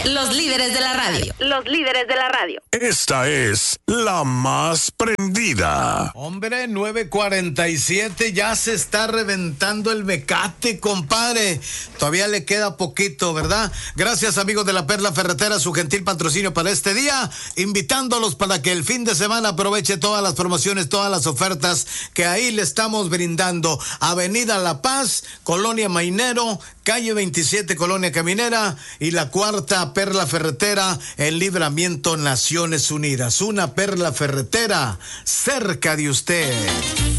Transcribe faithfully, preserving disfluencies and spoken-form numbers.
Los líderes de la radio. Los líderes de la radio. Esta es la más prendida. Hombre, nueve cuarenta y siete, ya se está reventando el mecate, compadre. Todavía le queda poquito, ¿verdad? Gracias, amigos de la Perla Ferretera, su gentil patrocinio para este día, invitándolos para que el fin de semana aproveche todas las promociones, todas las ofertas que ahí le estamos brindando. Avenida La Paz, Colonia Mainero, calle veintisiete, Colonia Caminera, y la cuarta Perla Ferretera, el Libramiento, Naciones Unidas. Una Perla Ferretera cerca de usted.